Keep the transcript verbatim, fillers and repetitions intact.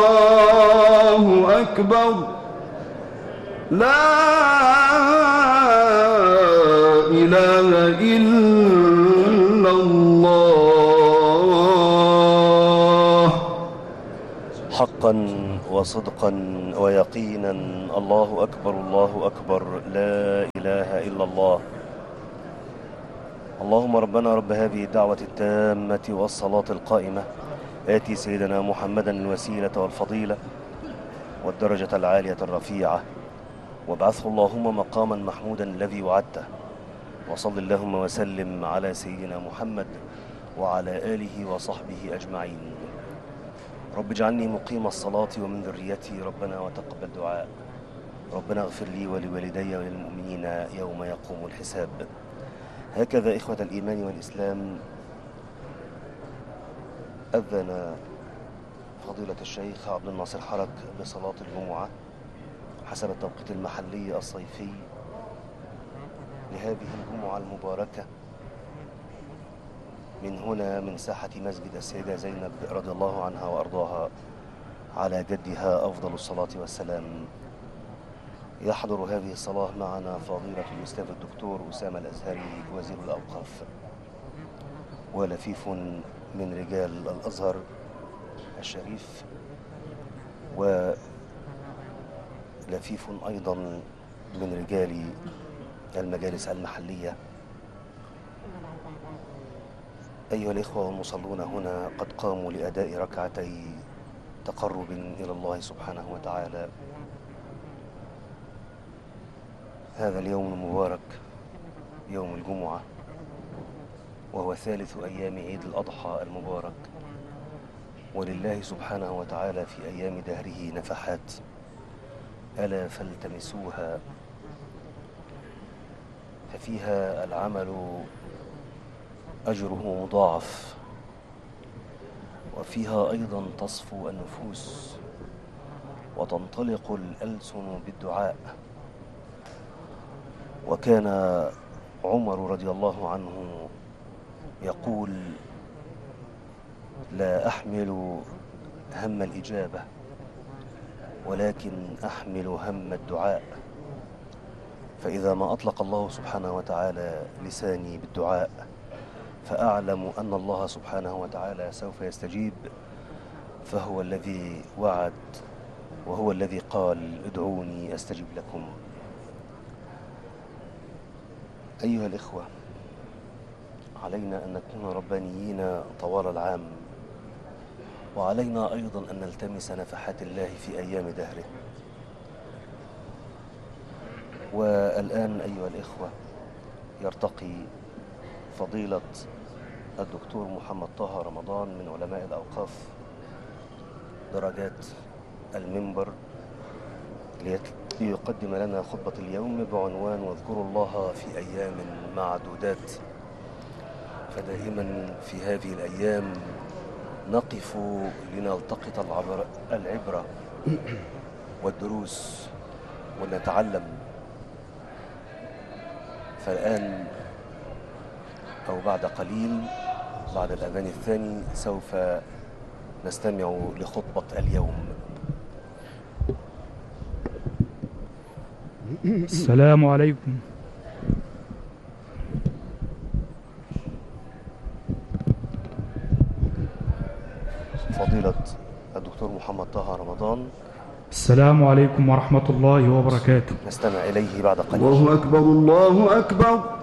الله أكبر. لا إله إلا الله. حقا وصدقا ويقينا، الله أكبر الله أكبر، لا إله إلا الله. اللهم ربنا رب هذه الدعوة التامة والصلاة القائمة، آتي سيدنا محمدا الوسيلة والفضيلة والدرجة العالية الرفيعة، وابعثه اللهم مقاما محمودا الذي وعدته، وصل اللهم وسلم على سيدنا محمد وعلى آله وصحبه أجمعين. رب اجعلني مقيم الصلاة ومن ذريتي، ربنا وتقبل دعاء. ربنا اغفر لي ولوالدي وللمؤمنين يوم يقوم الحساب. هكذا إخوة الإيمان والإسلام أذن فضيلة الشيخ عبد الناصر حرج بصلاة الجمعة حسب التوقيت المحلي الصيفي لهذه الجمعة المباركة من هنا من ساحة مسجد السيدة زينب رضي الله عنها وأرضاها على جدها أفضل الصلاة والسلام. يحضر هذه الصلاة معنا فضيلة الأستاذ الدكتور أسامة الأزهري وزير الأوقاف، ولفيف من رجال الأزهر الشريف، ولفيف أيضا من رجال المجالس المحلية. أيها الإخوة والمصلون هنا قد قاموا لأداء ركعتي تقرب إلى الله سبحانه وتعالى هذا اليوم المبارك، يوم الجمعة، وهو ثالث أيام عيد الأضحى المبارك. ولله سبحانه وتعالى في أيام دهره نفحات، ألا فالتمسوها، ففيها العمل أجره مضاعف، وفيها أيضا تصفو النفوس وتنطلق الألسن بالدعاء. وكان عمر رضي الله عنه يقول: لا أحمل هم الإجابة ولكن أحمل هم الدعاء، فإذا ما أطلق الله سبحانه وتعالى لساني بالدعاء فأعلم أن الله سبحانه وتعالى سوف يستجيب، فهو الذي وعد وهو الذي قال: ادعوني أستجب لكم. أيها الإخوة، علينا أن نكون ربانيين طوال العام، وعلينا أيضا أن نلتمس نفحات الله في أيام دهره. والآن أيها الإخوة يرتقي فضيلة الدكتور محمد طه رمضان من علماء الأوقاف درجات المنبر ليقدم لنا خطبة اليوم بعنوان: واذكروا الله في أيام معدودات. فدائما في هذه الأيام نقف لنلتقط العبرة والدروس ونتعلم. فالآن أو بعد قليل بعد الأذان الثاني سوف نستمع لخطبة اليوم. السلام عليكم. فضيلة الدكتور محمد طه رمضان. السلام عليكم ورحمة الله وبركاته. نستمع إليه بعد قليل. الله أكبر الله أكبر.